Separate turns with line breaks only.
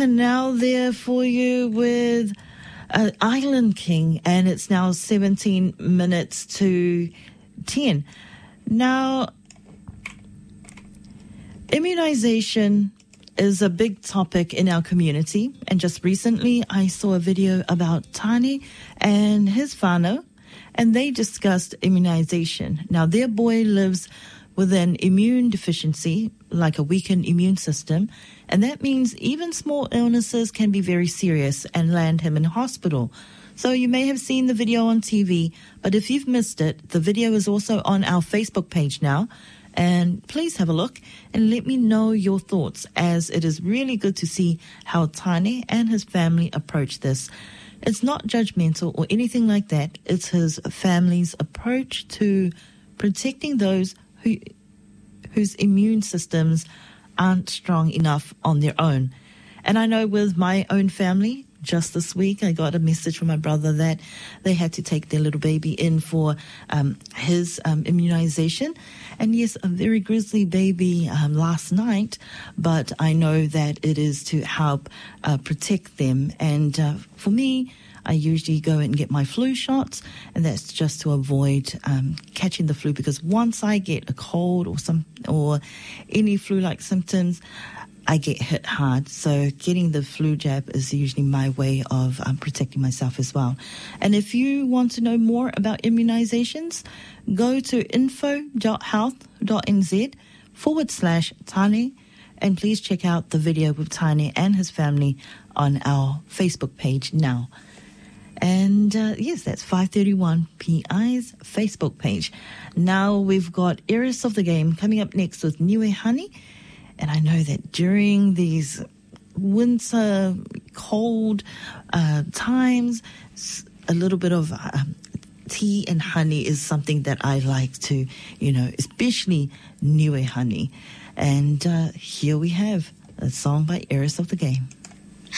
Canal there for you with Island King, and it's now 17 minutes to 10. Now, immunization is a big topic in our community, and just recently I saw a video about Tani and his whānau, and they discussed immunization. Now, their boy lives with an immune deficiency, like a weakened immune system, and that means even small illnesses can be very serious and land him in hospital. So you may have seen the video on TV, but if you've missed it, the video is also on our Facebook page now, and please have a look and let me know your thoughts, as it is really good to see how Tane and his family approach this. It's not judgmental or anything like that. It's his family's approach to protecting those whose immune systems aren't strong enough on their own. And I know with my own family, just this week I got a message from my brother that they had to take their little baby in for his immunization. And yes, a very grisly baby last night, but I know that it is to help protect them. And for me, I usually go and get my flu shots, and that's just to avoid catching the flu, because once I get a cold or any flu-like symptoms, I get hit hard. So getting the flu jab is usually my way of protecting myself as well. And if you want to know more about immunizations, go to info.health.nz/Tane, and please check out the video with Tane and his family on our Facebook page now. And yes, that's 531 PI's Facebook page. Now we've got Heiress of the Game coming up next with Niue Honey. And I know that during these winter cold times, a little bit of tea and honey is something that I like to, especially Niue Honey. And here we have a song by Heiress of the Game.